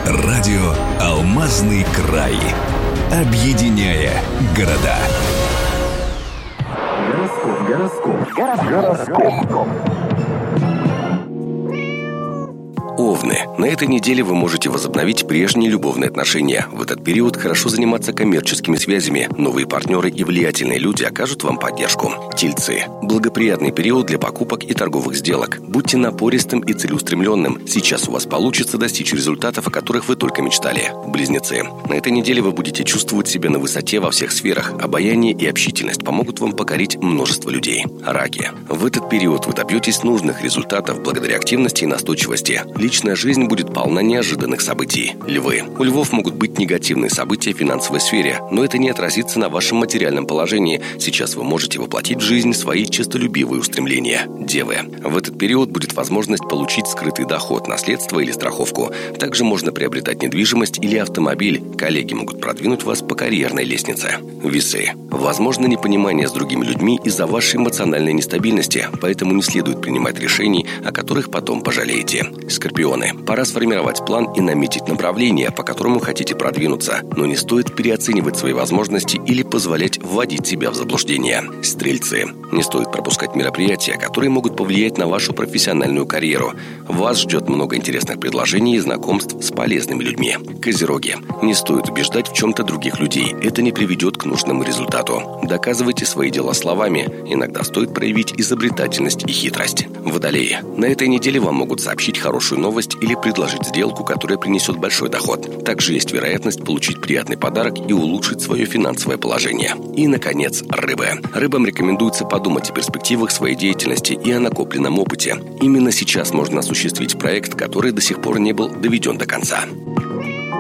Радио «Алмазный край». Объединяя города. Гороскоп. Овны. На этой неделе вы можете возобновить прежние любовные отношения. В этот период хорошо заниматься коммерческими связями. Новые партнеры и влиятельные люди окажут вам поддержку. Тельцы. Благоприятный период для покупок и торговых сделок. Будьте напористым и целеустремленным. Сейчас у вас получится достичь результатов, о которых вы только мечтали. Близнецы. На этой неделе вы будете чувствовать себя на высоте во всех сферах. Обаяние и общительность помогут вам покорить множество людей. Раки. В этот период вы добьетесь нужных результатов благодаря активности и настойчивости. Личная жизнь будет полна неожиданных событий. Львы. У львов могут быть негативные события в финансовой сфере, но это не отразится на вашем материальном положении. Сейчас вы можете воплотить в жизнь свои честолюбивые устремления. Девы. В этот период будет возможность получить скрытый доход, наследство или страховку. Также можно приобретать недвижимость или автомобиль. Коллеги могут продвинуть вас по карьерной лестнице. Весы. Возможно непонимание с другими людьми из-за вашей эмоциональной нестабильности, поэтому не следует принимать решений, о которых потом пожалеете. Скорпионы. Пора сформировать план и наметить направление, по которому хотите продвинуться, но не стоит переоценивать свои возможности или позволять вводить себя в заблуждение. Стрельцы. Не стоит пропускать мероприятия, которые могут повлиять на вашу профессиональную карьеру. Вас ждет много интересных предложений и знакомств с полезными людьми. Козероги. Не стоит убеждать в чем-то других людей. Это не приведет к нужному результату. Доказывайте свои дела словами. Иногда стоит проявить изобретательность и хитрость. Водолеи. На этой неделе вам могут сообщить хорошую новость или предложить сделку, которая принесет большой доход. Также есть вероятность получить приятный подарок и улучшить свое финансовое положение. И, наконец, рыбы. Рыбам рекомендуется подумать о перспективах своей деятельности и о накопленном опыте. Именно сейчас можно осуществить проект, который до сих пор не был доведен до конца.